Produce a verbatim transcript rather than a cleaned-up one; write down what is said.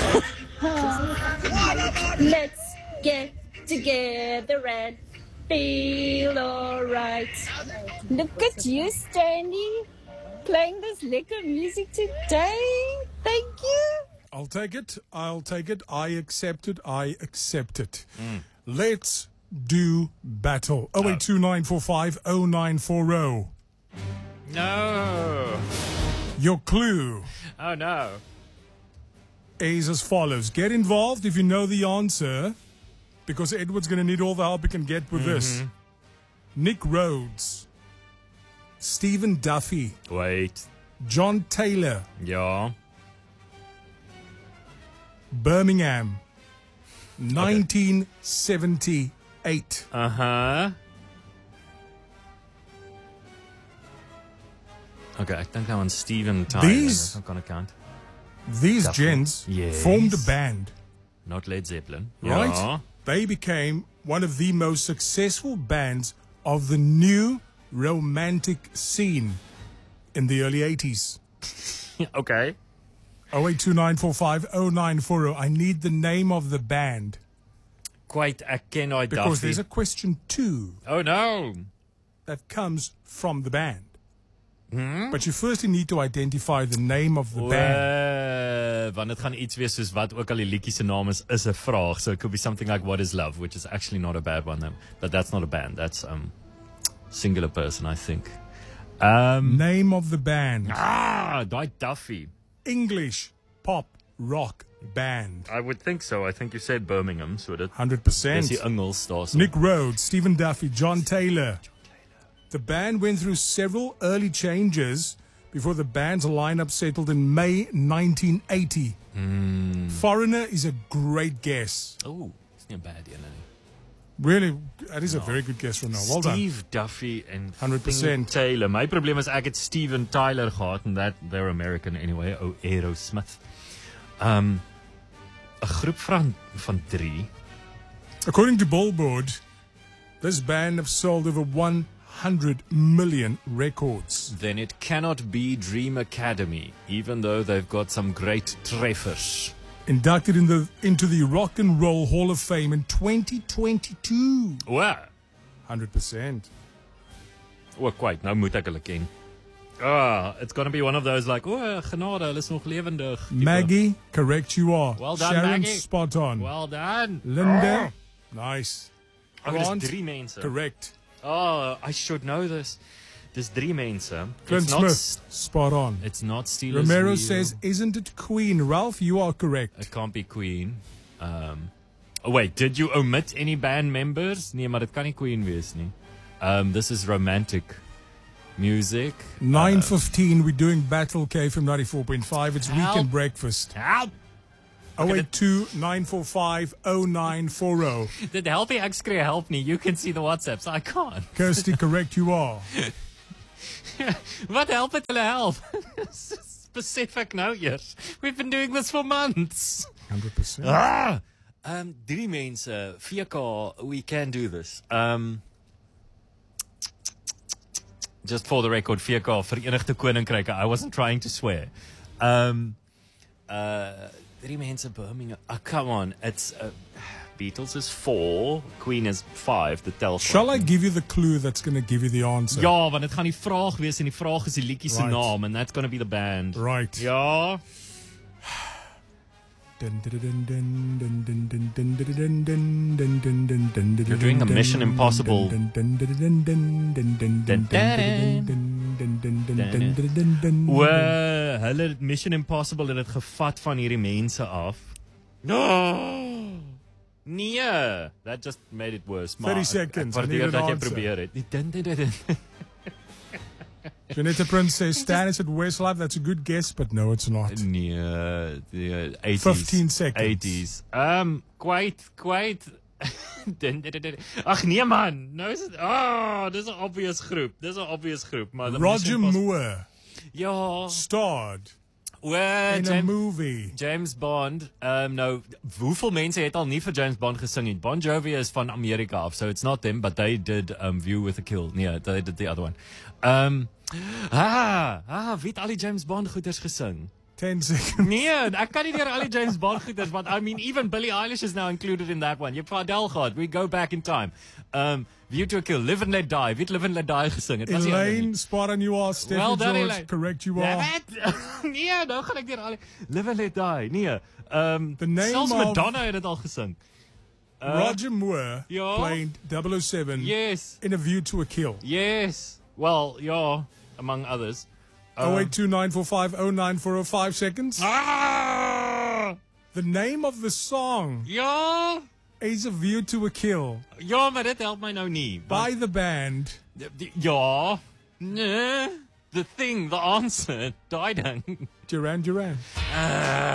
Let's get together and feel alright. Look at you standing, playing this lekker music today. Thank you. I'll take it. I'll take it. I accept it. I accept it. Mm. Let's do battle. oh eight two nine four five oh nine four oh. No. Your clue. Oh, no. Is as follows. Get involved if you know the answer, because Edward's going to need all the help he can get with mm-hmm. this. Nick Rhodes. Stephen Duffy. Wait. John Taylor. Ja. Birmingham. nineteen seventy-eight. Uh-huh. Okay, ek dink nou aan Steven Tyler. These, I'm gonna count. These Duffy. gents yes. formed a band. Not Led Zeppelin. Right? Ja. They became one of the most successful bands of the new romantic scene in the early eighties. Okay. oh eight two nine four five oh nine four oh. I need the name of the band. Quite, ek ken daai Because Duffy. there's a question two. Oh, no. That comes from the band. Hmm? But you firstly need to identify the name of the o, band. Want dit gaan iets wees soos wat ook al die liedjie se naam is, is 'n vraag. So it could be something like What is Love, which is actually not a bad one. But that's not a band. That's um singular person, I think. Um, name of the band. Ah, daai Duffy. English pop rock band. I would think so. I think you said Birmingham, so that one hundred percent. Dis die Engels daar so. Nick Rhodes, Stephen Duffy, John Taylor. The band went through several early changes before the band's lineup settled in May nineteen eighty. Mm. Foreigner is a great guess. Oh, it's not bad, yeah, no. Really, that is no. a very good guess from now. Well done. Steve Duffy and one hundred percent. Taylor. My probleem is ek het Steven Tyler gehad and that they're American anyway. Oh, Aerosmith. Um, 'n groep van van drie. According to Billboard, this band have sold over one hundred million records. Then it cannot be Dream Academy, even though they've got some great treffers. Inducted in the into the Rock and Roll Hall of Fame in twenty twenty-two. Wow. one hundred percent. Oh, quite. Nou moet ek hulle ken. Ah, it's going to be one of those like, oh, genade, hulle is nog lewendig. Maggie, correct you are. Well done, Sharon, Maggie. spot on. Well done. Linda, oh. nice. Oh, Grant, dis drie mense. Correct. Oh, I should know this. Dis drie mense. Clint it's Smith, not, spot on. It's not Steelers Romero Wheel. says, isn't it Queen? Ralph, you are correct. It can't be Queen. Um, oh, wait, did you omit any band members? Nee, maar dit kan nie Queen wees nie. Um, this is romantic music. nine fifteen, uh, we're doing Battle K from ninety-four point five. It's help. Weekend Breakfast. Help! oh eight two nine four five oh nine four oh. Dit help nie, ek skree help nie. You can see the WhatsApps. I can't. Kirsty, correct you are. Wat help het hulle help? Specific nou eers. We've been doing this for months. one hundred percent. Ah! Um, drie mense, V K, we can do this. Um, just for the record, V K, Verenigde Koninkryke. I wasn't trying to swear. Um, uh, Drie mense, Birmingham. Oh, come on. It's uh, Beatles is four, Queen is five. The tells. Shall I give you the clue that's going to give you the answer? Ja, want dit gaan die vraag wees en die vraag is die liedjie se Right. naam and that's going to be the band. Right. Ja. You're doing a Mission Impossible. O, hulle het Mission Impossible het dit gevat van hierdie mense af. No. Nee, that just made it worse. Maar thirty seconds, Ek I need waardeer an dat jy answer. probeer het. Die din, din, din, din. Janetta Prince says, Stan is at Westlife. That's a good guess, but no, it's not. Nee, die eighties. fifteen seconds. eighties. Um, quite, quite. din, din, din, din. Ag nee man, nou is dit. Ah, oh, dis 'n obvious groep. Dis 'n obvious groep, maar Roger Moore ja, starred o, in a James, movie. James Bond. Um, nou, hoeveel mense het al nie vir James Bond gesing nie? Bon Jovi is van Amerika af, so it's not them, but they did um, View with a Kill. Nee, they did the other one. Um, ah, ah, wie het al die James Bond goeders gesing? ten seconds. Nee, ek kan nie deur al die James Bond goeders want I mean even Billie Eilish is now included in that one. Jy het Adele gehad. We go back in time. Um View to a Kill, Live and Let Die. Wie het Live and Let Die gesing? Het was nie Elaine, spot on you are. Steffi Well done, George, Elaine. correct you are. Wat? Nee, nou gaan ek deur al die Live and Let Die. Nee. Um The name selfs of- Madonna het dit al gesing. Uh, Roger Moore ja. played double oh seven Yes. in A View to a Kill. Yes. Well, yeah, among others. oh Um, eight two nine four five oh nine four oh five seconds. Ah! The name of the song Ja. is A View to a Kill Ja, maar dit help my nou nie. by the band. want- Ja. Nee. The thing, the answer, daai ding. Duran Duran.